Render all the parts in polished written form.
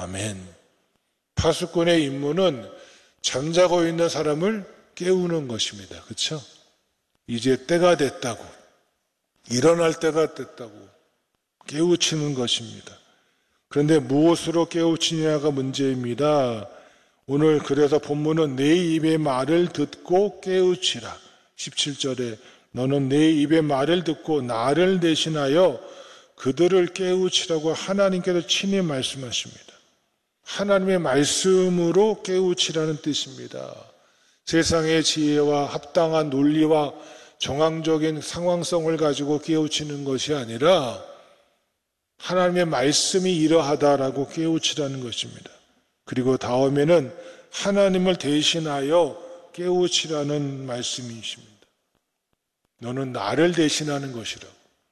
아멘. 파수꾼의 임무는 잠자고 있는 사람을 깨우는 것입니다. 그렇죠? 이제 때가 됐다고, 일어날 때가 됐다고 깨우치는 것입니다. 그런데 무엇으로 깨우치냐가 문제입니다. 오늘 그래서 본문은 내 입의 말을 듣고 깨우치라. 17절에 너는 내 입의 말을 듣고 나를 대신하여 그들을 깨우치라고 하나님께서 친히 말씀하십니다. 하나님의 말씀으로 깨우치라는 뜻입니다. 세상의 지혜와 합당한 논리와 정황적인 상황성을 가지고 깨우치는 것이 아니라 하나님의 말씀이 이러하다라고 깨우치라는 것입니다. 그리고 다음에는 하나님을 대신하여 깨우치라는 말씀이십니다. 너는 나를 대신하는 것이라고.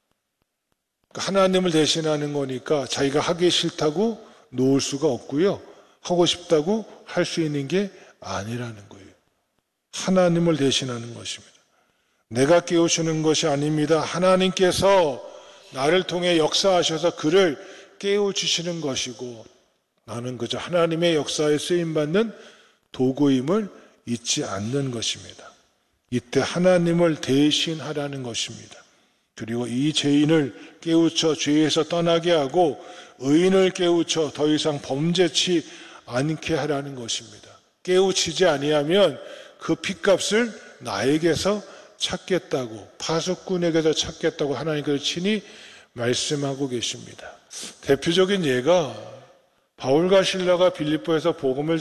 하나님을 대신하는 거니까 자기가 하기 싫다고 놓을 수가 없고요. 하고 싶다고 할 수 있는 게 아니라는 거예요. 하나님을 대신하는 것입니다. 내가 깨우치는 것이 아닙니다. 하나님께서 나를 통해 역사하셔서 그를 깨우치시는 것이고 나는 그저 하나님의 역사에 쓰임받는 도구임을 잊지 않는 것입니다. 이때 하나님을 대신하라는 것입니다. 그리고 이 죄인을 깨우쳐 죄에서 떠나게 하고 의인을 깨우쳐 더 이상 범죄치 않게 하라는 것입니다. 깨우치지 아니하면 그 핏값을 나에게서 찾겠다고, 파수꾼에게서 찾겠다고 하나님께서 친히 말씀하고 계십니다. 대표적인 예가 바울과 실라가 빌립보에서 복음을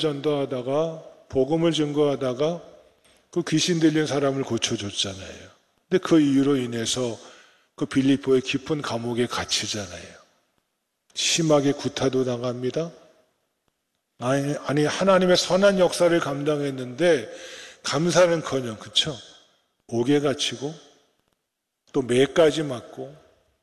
증거하다가 그 귀신 들린 사람을 고쳐줬잖아요. 근데 그 이유로 인해서 그 빌립보의 깊은 감옥에 갇히잖아요. 심하게 구타도 당합니다. 아니 하나님의 선한 역사를 감당했는데 감사는커녕, 그쵸? 옥에 갇히고 또 매까지 맞고.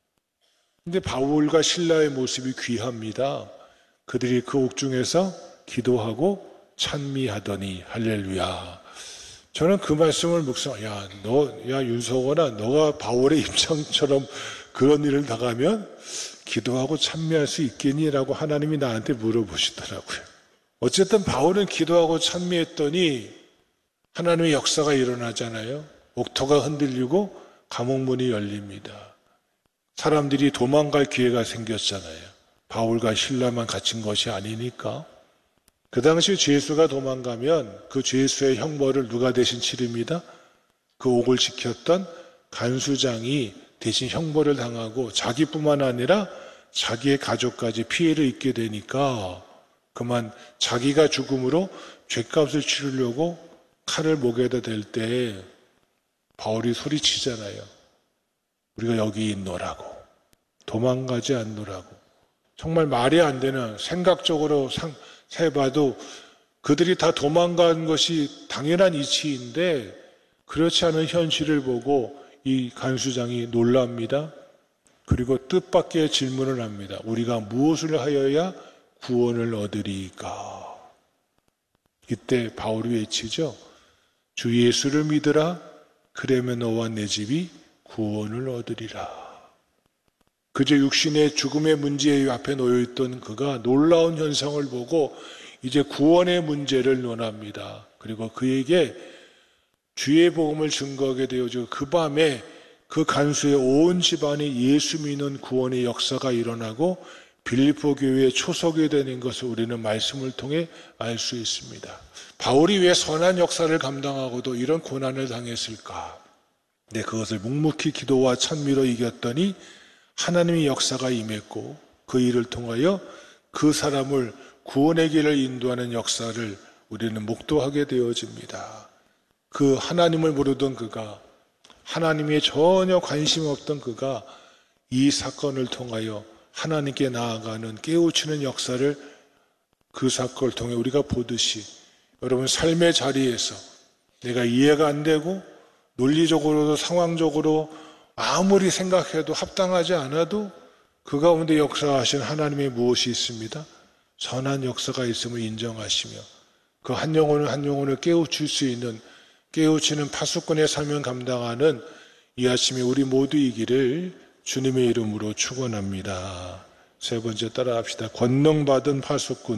근데 바울과 실라의 모습이 귀합니다. 그들이 그 옥중에서 기도하고 찬미하더니 할렐루야. 저는 그 말씀을 묵상, 윤석원아, 너가 바울의 입장처럼 그런 일을 당하면 기도하고 찬미할 수 있겠니라고 하나님이 나한테 물어보시더라고요. 어쨌든 바울은 기도하고 찬미했더니 하나님의 역사가 일어나잖아요. 옥토가 흔들리고 감옥문이 열립니다. 사람들이 도망갈 기회가 생겼잖아요. 바울과 실라만 갇힌 것이 아니니까. 그 당시 죄수가 도망가면 그 죄수의 형벌을 누가 대신 치릅니다? 그 옥을 지켰던 간수장이 대신 형벌을 당하고 자기뿐만 아니라 자기의 가족까지 피해를 입게 되니까 그만 자기가 죽음으로 죗값을 치르려고 칼을 목에다 댈 때 바울이 소리치잖아요. 우리가 여기 있노라고, 도망가지 않노라고. 정말 말이 안 되는, 생각적으로 해봐도 그들이 다 도망간 것이 당연한 이치인데 그렇지 않은 현실을 보고 이 간수장이 놀랍니다. 그리고 뜻밖의 질문을 합니다. 우리가 무엇을 하여야 구원을 얻으리까? 이때 바울이 외치죠. 주 예수를 믿으라. 그러면 너와 내 집이 구원을 얻으리라. 그저 육신의 죽음의 문제 앞에 놓여있던 그가 놀라운 현상을 보고 이제 구원의 문제를 논합니다. 그리고 그에게 주의 복음을 증거하게 되어지고 그 밤에 그 간수의 온 집안이 예수 믿는 구원의 역사가 일어나고 빌립보 교회에 초석이 되는 것을 우리는 말씀을 통해 알 수 있습니다. 바울이 왜 선한 역사를 감당하고도 이런 고난을 당했을까? 네, 그것을 묵묵히 기도와 찬미로 이겼더니 하나님의 역사가 임했고 그 일을 통하여 그 사람을 구원의 길을 인도하는 역사를 우리는 목도하게 되어집니다. 그 하나님을 모르던 그가, 하나님에 전혀 관심 없던 그가 이 사건을 통하여 하나님께 나아가는 깨우치는 역사를 그 사건을 통해 우리가 보듯이 여러분 삶의 자리에서 내가 이해가 안 되고 논리적으로도 상황적으로 아무리 생각해도 합당하지 않아도 그 가운데 역사하신 하나님의 무엇이 있습니다. 선한 역사가 있음을 인정하시며 그 한 영혼을 한 영혼을 깨우칠 수 있는 깨우치는 파수꾼의 사명 감당하는 이 아침에 우리 모두이기를 주님의 이름으로 축원합니다. 세 번째 따라합시다. 권능받은 파수꾼.